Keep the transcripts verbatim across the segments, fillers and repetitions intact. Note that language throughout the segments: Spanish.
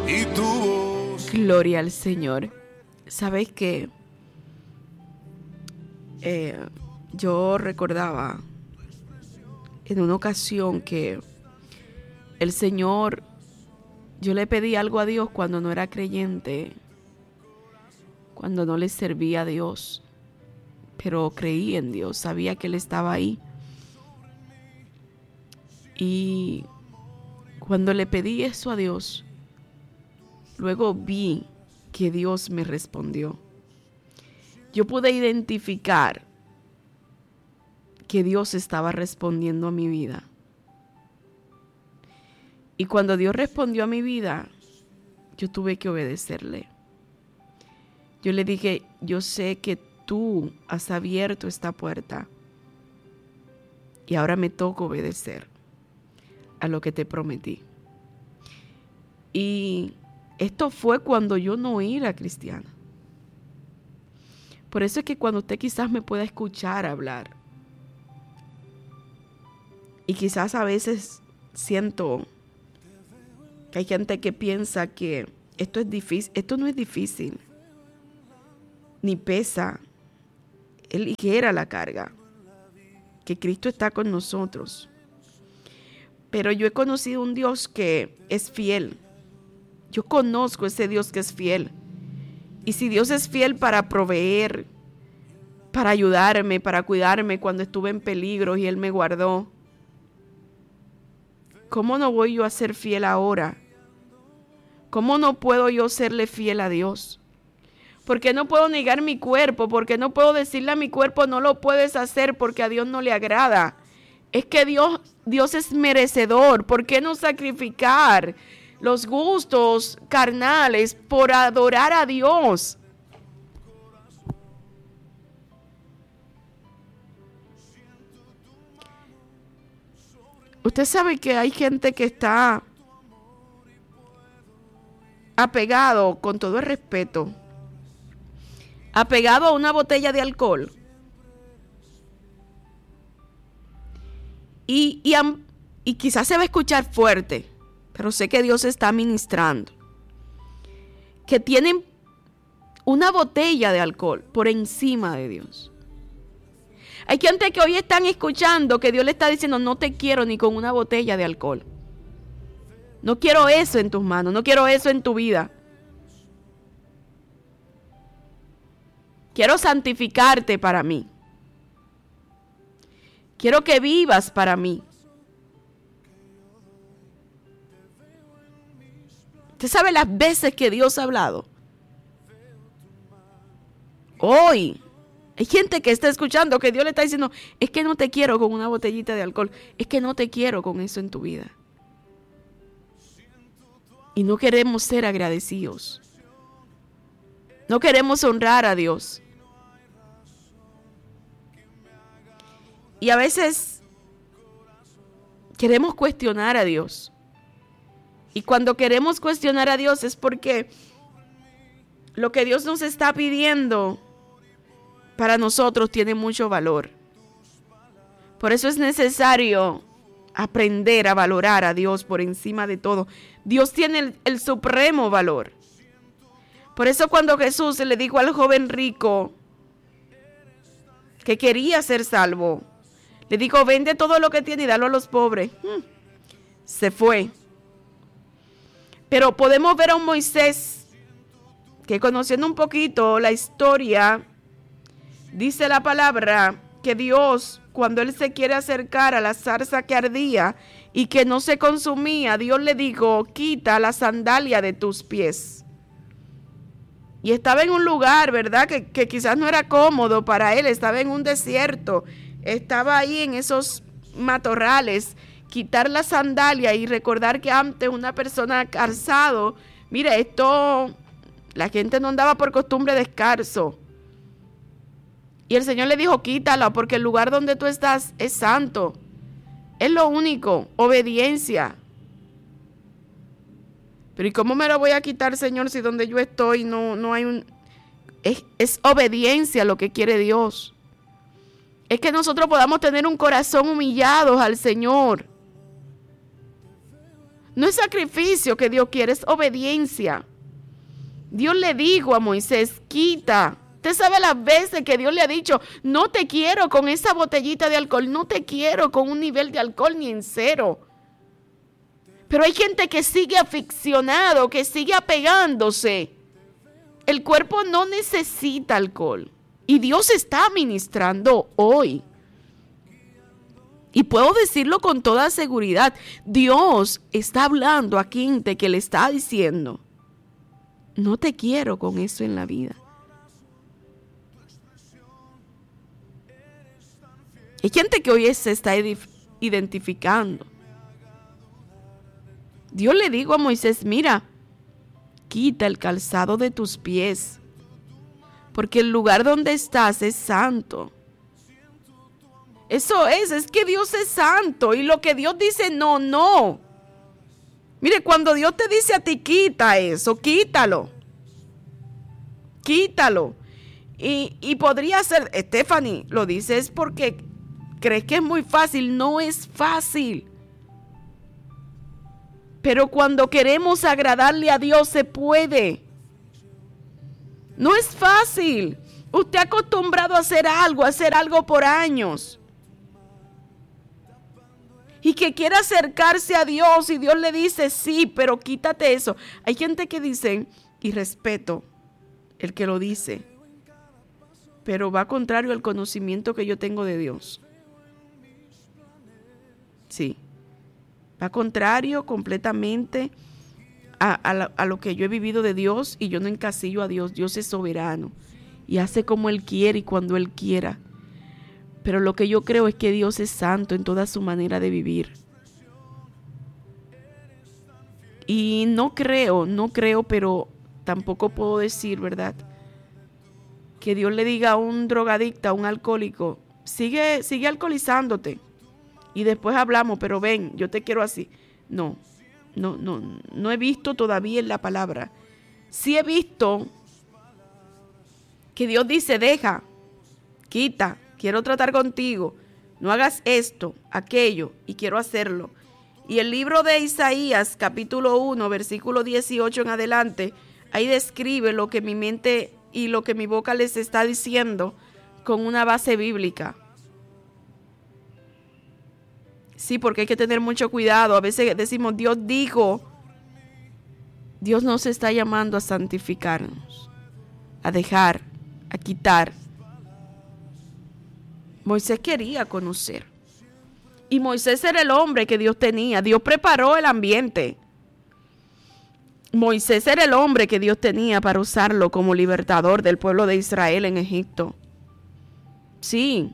y tu voz. Gloria al Señor. ¿Sabes qué? Eh, yo recordaba en una ocasión que el Señor, yo le pedí algo a Dios cuando no era creyente, cuando no le servía a Dios, pero creí en Dios, sabía que Él estaba ahí. Y cuando le pedí eso a Dios, luego vi que Dios me respondió. Yo pude identificar que Dios estaba respondiendo a mi vida. Y cuando Dios respondió a mi vida, yo tuve que obedecerle. Yo le dije, yo sé que tú has abierto esta puerta y ahora me toca obedecer a lo que te prometí. Y esto fue cuando yo no era cristiana. Por eso es que cuando usted quizás me pueda escuchar hablar, y quizás a veces siento que hay gente que piensa que esto es difícil, esto no es difícil, ni pesa. Él ligera la carga, que Cristo está con nosotros. Pero yo he conocido un Dios que es fiel. Yo conozco ese Dios que es fiel. Y si Dios es fiel para proveer, para ayudarme, para cuidarme cuando estuve en peligro y Él me guardó, ¿cómo no voy yo a ser fiel ahora? ¿Cómo no puedo yo serle fiel a Dios? ¿Por qué no puedo negar mi cuerpo? ¿Por qué no puedo decirle a mi cuerpo, no lo puedes hacer porque a Dios no le agrada? Es que Dios, Dios es merecedor. ¿Por qué no sacrificar los gustos carnales por adorar a Dios? Usted sabe que hay gente que está apegado, con todo el respeto, apegado a una botella de alcohol. Y, y, y quizás se va a escuchar fuerte, pero sé que Dios está ministrando. Que tienen una botella de alcohol por encima de Dios. Hay gente que hoy están escuchando que Dios le está diciendo, no te quiero ni con una botella de alcohol. No quiero eso en tus manos, no quiero eso en tu vida. Quiero santificarte para mí. Quiero que vivas para mí. ¿Usted sabe las veces que Dios ha hablado? Hoy hay gente que está escuchando que Dios le está diciendo, es que no te quiero con una botellita de alcohol, es que no te quiero con eso en tu vida. Y no queremos ser agradecidos. No queremos honrar a Dios. Y a veces queremos cuestionar a Dios. Y cuando queremos cuestionar a Dios es porque lo que Dios nos está pidiendo para nosotros tiene mucho valor. Por eso es necesario aprender a valorar a Dios por encima de todo. Dios tiene el, el supremo valor. Por eso cuando Jesús le dijo al joven rico que quería ser salvo, le dijo, vende todo lo que tiene y dalo a los pobres. Hmm. Se fue. Pero podemos ver a un Moisés que, conociendo un poquito la historia, dice la palabra que Dios, cuando él se quiere acercar a la zarza que ardía y que no se consumía, Dios le dijo, quita la sandalia de tus pies. Y estaba en un lugar, ¿verdad? Que, que quizás no era cómodo para él, estaba en un desierto, estaba ahí en esos matorrales. Quitar la sandalia y recordar que antes una persona calzado, mire, esto, la gente no andaba por costumbre descalzo. Y el Señor le dijo, quítala, porque el lugar donde tú estás es santo. Es lo único, obediencia. Pero ¿y cómo me lo voy a quitar, Señor, si donde yo estoy no, no hay un... Es, es obediencia lo que quiere Dios. Es que nosotros podamos tener un corazón humillado al Señor. No es sacrificio que Dios quiere, es obediencia. Dios le dijo a Moisés, quita. Usted sabe las veces que Dios le ha dicho, no te quiero con esa botellita de alcohol, no te quiero con un nivel de alcohol ni en cero. Pero hay gente que sigue aficionado, que sigue apegándose. El cuerpo no necesita alcohol. Y Dios está ministrando hoy. Y puedo decirlo con toda seguridad. Dios está hablando a gente que le está diciendo, no te quiero con eso en la vida. Hay gente que hoy se está identificando. Dios le dijo a Moisés, mira, quita el calzado de tus pies, porque el lugar donde estás es santo. Eso es, es que Dios es santo y lo que Dios dice, no, no. Mire, cuando Dios te dice a ti, quita eso, quítalo. Quítalo. Y, y podría ser, Stephanie, lo dices porque crees que es muy fácil. No es fácil. Pero cuando queremos agradarle a Dios, se puede. No es fácil. Usted acostumbrado a hacer algo, a hacer algo por años. Y que quiere acercarse a Dios y Dios le dice, sí, pero quítate eso. Hay gente que dice, y respeto el que lo dice, pero va contrario al conocimiento que yo tengo de Dios. Sí, va contrario completamente a, a, la, a lo que yo he vivido de Dios y yo no encasillo a Dios. Dios es soberano y hace como Él quiere y cuando Él quiera. Pero lo que yo creo es que Dios es santo en toda su manera de vivir. Y no creo, no creo, pero tampoco puedo decir, ¿verdad?, que Dios le diga a un drogadicto, a un alcohólico, sigue, sigue alcoholizándote y después hablamos, pero ven, yo te quiero así. No, no, no, no he visto todavía en la palabra. Sí he visto que Dios dice, deja, quita, quiero tratar contigo, no hagas esto, aquello, y quiero hacerlo. Y el libro de Isaías, capítulo uno, versículo dieciocho en adelante, ahí describe lo que mi mente y lo que mi boca les está diciendo con una base bíblica. Sí, porque hay que tener mucho cuidado. A veces decimos, Dios dijo. Dios nos está llamando a santificarnos, a dejar, a quitar. Moisés quería conocer. Y Moisés era el hombre que Dios tenía. Dios preparó el ambiente. Moisés era el hombre que Dios tenía para usarlo como libertador del pueblo de Israel en Egipto. Sí.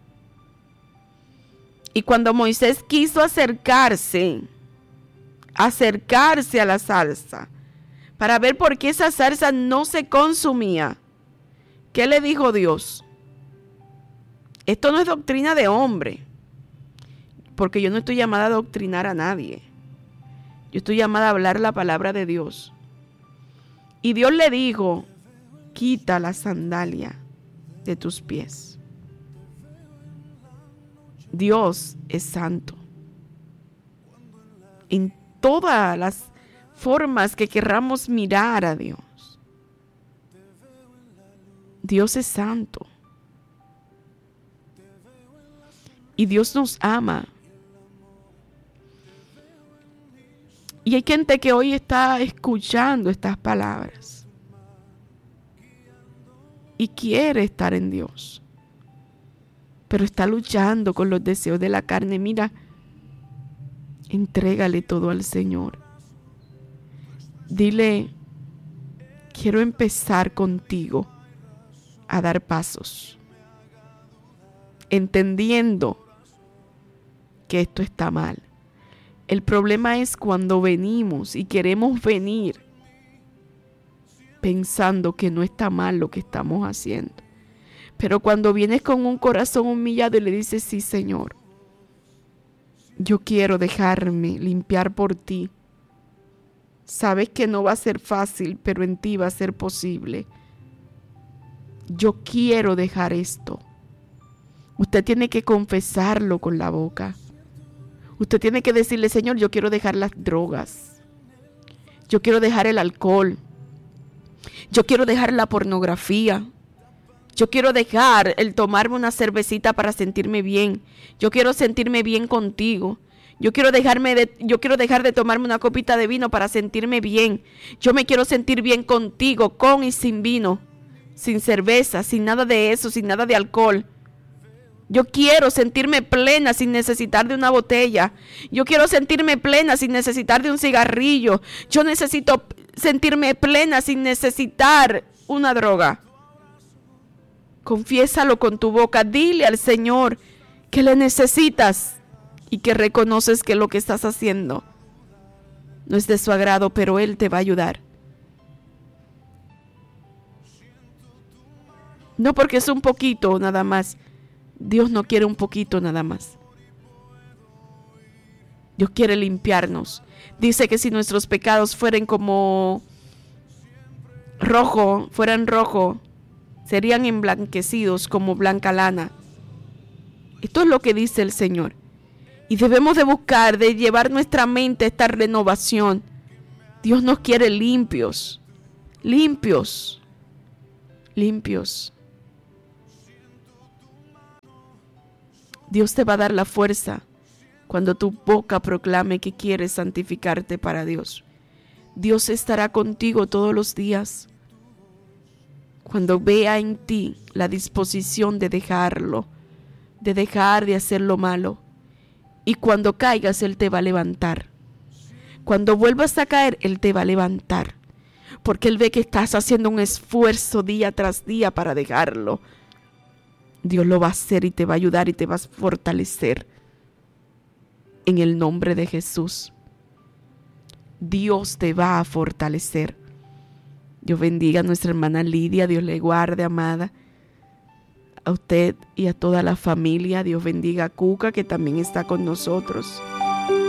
Y cuando Moisés quiso acercarse, acercarse a la zarza, para ver por qué esa zarza no se consumía, ¿qué le dijo Dios? Esto no es doctrina de hombre, porque yo no estoy llamada a doctrinar a nadie. Yo estoy llamada a hablar la palabra de Dios. Y Dios le dijo, quita la sandalia de tus pies. Dios es santo. En todas las formas que querramos mirar a Dios, Dios es santo. Y Dios nos ama. Y hay gente que hoy está escuchando estas palabras y quiere estar en Dios, pero está luchando con los deseos de la carne. Mira, entrégale todo al Señor. Dile, quiero empezar contigo a dar pasos, entendiendo que esto está mal. El problema es cuando venimos y queremos venir pensando que no está mal lo que estamos haciendo. Pero cuando vienes con un corazón humillado y le dices, sí, Señor, yo quiero dejarme limpiar por ti. Sabes que no va a ser fácil, pero en ti va a ser posible. Yo quiero dejar esto. Usted tiene que confesarlo con la boca. Usted tiene que decirle, Señor, yo quiero dejar las drogas. Yo quiero dejar el alcohol. Yo quiero dejar la pornografía. Yo quiero dejar el tomarme una cervecita para sentirme bien. Yo quiero sentirme bien contigo. Yo quiero dejarme de, yo quiero dejar de tomarme una copita de vino para sentirme bien. Yo me quiero sentir bien contigo, con y sin vino, sin cerveza, sin nada de eso, sin nada de alcohol. Yo quiero sentirme plena sin necesitar de una botella. Yo quiero sentirme plena sin necesitar de un cigarrillo. Yo necesito sentirme plena sin necesitar una droga. Confiésalo con tu boca. Dile al Señor que le necesitas y que reconoces que lo que estás haciendo no es de su agrado, pero Él te va a ayudar. No porque es un poquito nada más. Dios no quiere un poquito nada más. Dios quiere limpiarnos. Dice que si nuestros pecados fueran como rojo, fueran rojo, serían emblanquecidos como blanca lana. Esto es lo que dice el Señor. Y debemos de buscar, de llevar nuestra mente a esta renovación. Dios nos quiere limpios, limpios, limpios. Dios te va a dar la fuerza cuando tu boca proclame que quieres santificarte para Dios. Dios estará contigo todos los días. Cuando vea en ti la disposición de dejarlo, de dejar de hacer lo malo. Y cuando caigas, Él te va a levantar. Cuando vuelvas a caer, Él te va a levantar. Porque Él ve que estás haciendo un esfuerzo día tras día para dejarlo. Dios lo va a hacer y te va a ayudar y te va a fortalecer. En el nombre de Jesús. Dios te va a fortalecer. Dios bendiga a nuestra hermana Lidia. Dios le guarde, amada. A usted y a toda la familia. Dios bendiga a Cuca, que también está con nosotros.